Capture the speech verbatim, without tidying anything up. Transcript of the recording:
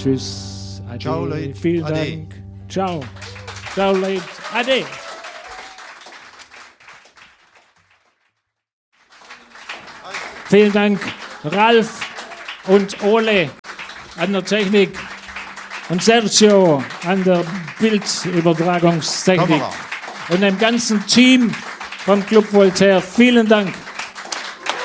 Tschüss. Ade. Ciao, Leute. Vielen Ade. Dank. Ciao. Ciao, Leute. Ade. Vielen Dank, Ralf und Ole an der Technik und Sergio an der Bildübertragungstechnik Kamera. und dem ganzen Team vom Club Voltaire. Vielen Dank.